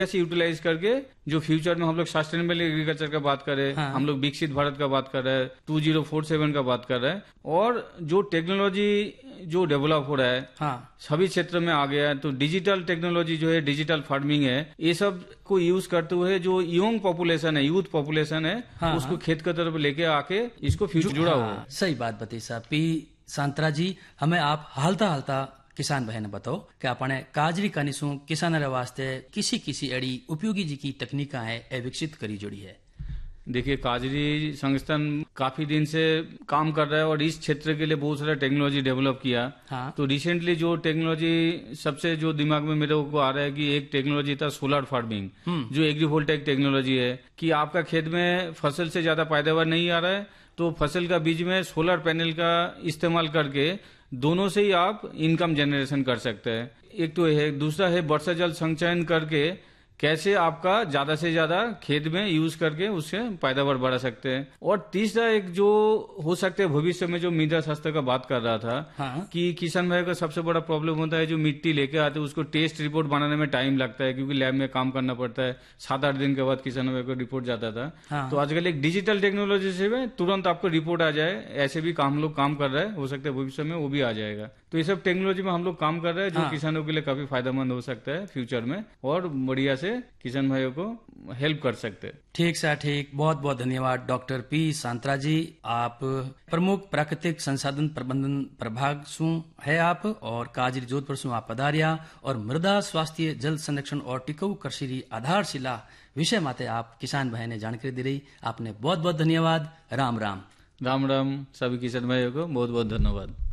कैसे यूटिलाइज करके जो फ्यूचर में हम लोग सस्टेनेबल एग्रीकल्चर का बात करें, हाँ। हम लोग विकसित भारत का बात कर रहे हैं, 2047 का बात कर रहे हैं, और जो टेक्नोलॉजी जो डेवलप हो रहा है हाँ। सभी क्षेत्र में आ गया है, तो डिजिटल टेक्नोलॉजी जो है, डिजिटल फार्मिंग है, ये सब को यूज करते हुए जो यंग पॉपुलेशन है, यूथ पॉपुलेशन है, हाँ, उसको खेत की तरफ लेके आके इसको फ्यूचर जुड़ा हुआ है। सही बात बताई साहब। पी सांतरा जी, हमें आप हालता हालता किसान बहन बताओ कि आपने काजरी कानिसू किसान वास्ते किसी किसी अड़ी उपयोगी जी की तकनीका है ए विकसित करी जोड़ी है। देखिए, काजरी संस्थान काफी दिन से काम कर रहा है और इस क्षेत्र के लिए बहुत सारा टेक्नोलॉजी डेवलप किया। हाँ। तो रिसेंटली जो टेक्नोलॉजी सबसे जो दिमाग में मेरे को आ रहा है कि एक टेक्नोलॉजी था सोलर फार्मिंग, जो एग्रीवोल्टेक टेक्नोलॉजी है कि आपका खेत में फसल से ज्यादा पैदावार नहीं आ रहा है, तो फसल का बीज में सोलर पैनल का इस्तेमाल करके दोनों से ही आप इनकम जनरेशन कर सकते हैं। एक तो है, दूसरा है वर्षा जल संचयन करके कैसे आपका ज्यादा से ज्यादा खेत में यूज करके उससे पैदावार बढ़ा सकते हैं। और तीसरा एक जो हो सकता है भविष्य में, जो मृदा स्वास्थ्य का बात कर रहा था, हाँ। कि किसान भाई का सबसे बड़ा प्रॉब्लम होता है जो मिट्टी लेके आते हैं उसको टेस्ट रिपोर्ट बनाने में टाइम लगता है, क्योंकि लैब में काम करना पड़ता है। 7-8 दिन के बाद किसान भाई को रिपोर्ट जाता था। हाँ। तो आजकल एक डिजिटल टेक्नोलॉजी से तुरंत आपको रिपोर्ट आ जाए, ऐसे भी हम लोग काम कर रहे हैं, हो सकता है भविष्य में वो भी आ जाएगा। तो ये सब टेक्नोलॉजी में हम लोग काम कर रहे हैं जो किसानों के लिए काफी फायदेमंद हो सकता है फ्यूचर में, और बढ़िया से किसान भाइयों को हेल्प कर सकते हैं। ठीक सर, ठीक। बहुत बहुत धन्यवाद डॉक्टर पी सांतरा जी। आप प्रमुख प्राकृतिक संसाधन प्रबंधन प्रभाग सु है आप, और काजरी जोधपुर सु आप पधारिया, और मृदा स्वास्थ्य जल संरक्षण और टिकाऊ कृषि आधारशिला विषय माते आप किसान भाई ने जानकारी दे रही। आपने बहुत बहुत धन्यवाद। राम राम। राम राम सभी किसान भाइयों को बहुत बहुत धन्यवाद।